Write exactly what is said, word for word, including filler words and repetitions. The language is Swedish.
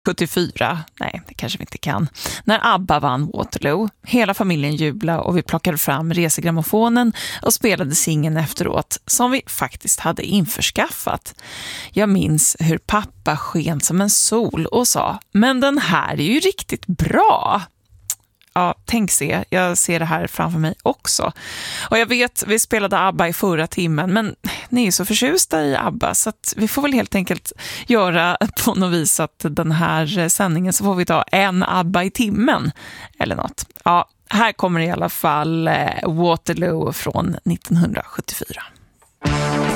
sjuttiofyra, nej det kanske vi inte kan, när ABBA vann Waterloo. Hela familjen jublade och vi plockade fram resegrammofonen och spelade singeln efteråt som vi faktiskt hade införskaffat. Jag minns hur pappa sken som en sol och sa, men den här är ju riktigt bra. Ja, tänk se, jag ser det här framför mig också. Och jag vet, vi spelade ABBA i förra timmen, men ni är så förtjusta i ABBA så att vi får väl helt enkelt göra på något vis att den här sändningen så får vi ta en ABBA i timmen eller något. Ja, här kommer i alla fall Waterloo från nittonhundrasjuttiofyra.